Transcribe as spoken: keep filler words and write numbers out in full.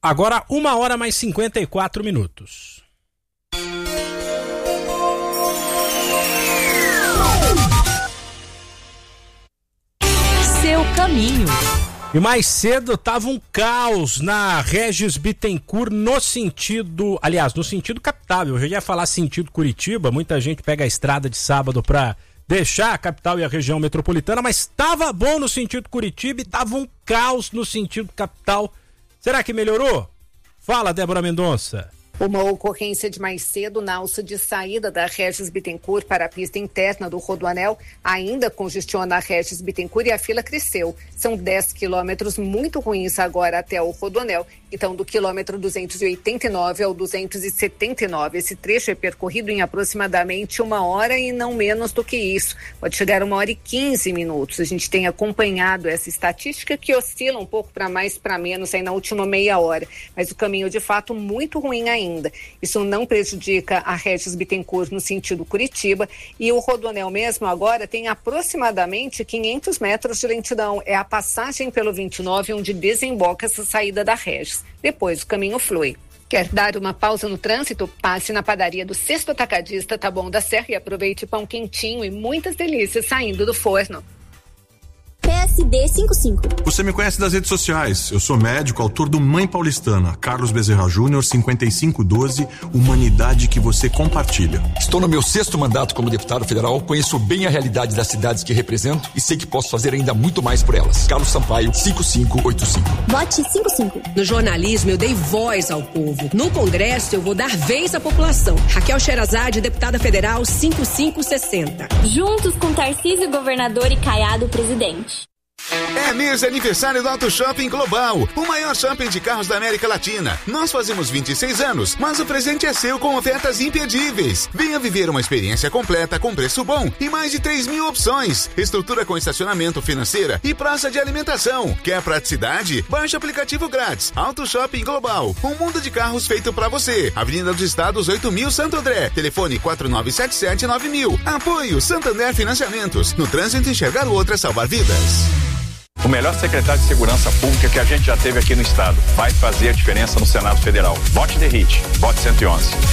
Agora, uma hora mais cinquenta e quatro minutos. Seu caminho. E mais cedo tava um caos na Regis Bittencourt no sentido, aliás, no sentido capital. Eu já ia falar sentido Curitiba, muita gente pega a estrada de sábado pra deixar a capital e a região metropolitana, mas tava bom no sentido Curitiba e tava um caos no sentido capital. Será que melhorou? Fala, Débora Mendonça. Uma ocorrência de mais cedo na alça de saída da Regis Bittencourt para a pista interna do Rodoanel ainda congestiona a Regis Bittencourt e a fila cresceu. São dez quilômetros muito ruins agora até o Rodoanel. Então, do quilômetro duzentos e oitenta e nove ao duzentos e setenta e nove. Esse trecho é percorrido em aproximadamente uma hora e não menos do que isso. Pode chegar a uma hora e quinze minutos. A gente tem acompanhado essa estatística que oscila um pouco para mais, para menos aí na última meia hora. Mas o caminho, de fato, muito ruim ainda. Ainda. Isso não prejudica a Regis Bittencourt no sentido Curitiba e o Rodoanel mesmo agora tem aproximadamente quinhentos metros de lentidão. É a passagem pelo vinte e nove onde desemboca essa saída da Regis. Depois o caminho flui. Quer dar uma pausa no trânsito? Passe na padaria do Sexto Atacadista Taboão da Serra e aproveite pão quentinho e muitas delícias saindo do forno. P S D cinquenta e cinco. Você me conhece das redes sociais. Eu sou médico, autor do Mãe Paulistana, Carlos Bezerra Júnior, cinquenta e cinco doze, humanidade que você compartilha. Estou no meu sexto mandato como deputado federal, conheço bem a realidade das cidades que represento e sei que posso fazer ainda muito mais por elas. Carlos Sampaio, cinco cinco oito cinco. Vote cinquenta e cinco. No jornalismo eu dei voz ao povo. No Congresso eu vou dar vez à população. Raquel Sherazade, deputada federal, cinquenta e cinco sessenta. Juntos com Tarcísio, governador, e Caiado, presidente. É mês de aniversário do Auto Shopping Global, o maior shopping de carros da América Latina. Nós fazemos vinte e seis anos, mas o presente é seu com ofertas imperdíveis. Venha viver uma experiência completa com preço bom e mais de três mil opções. Estrutura com estacionamento, financeira e praça de alimentação. Quer praticidade? Baixe o aplicativo grátis. Auto Shopping Global, um mundo de carros feito pra você. Avenida dos Estados oito mil, Santo André. Telefone quatro nove sete sete nove mil. Apoio Santander Financiamentos. No trânsito, enxergar o outro é salvar vidas. O melhor secretário de Segurança Pública que a gente já teve aqui no estado vai fazer a diferença no Senado Federal. Vote D E R I T, vote cento e onze.